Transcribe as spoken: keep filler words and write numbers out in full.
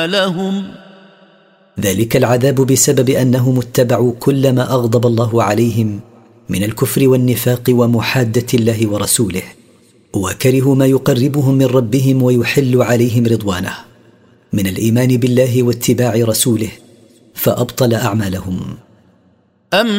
لهم. ذلك العذاب بسبب أنهم اتبعوا كل ما أغضب الله عليهم من الكفر والنفاق ومحادة الله ورسوله، وكرهوا ما يقربهم من ربهم ويحل عليهم رضوانه من الإيمان بالله واتباع رسوله، فأبطل أعمالهم. أم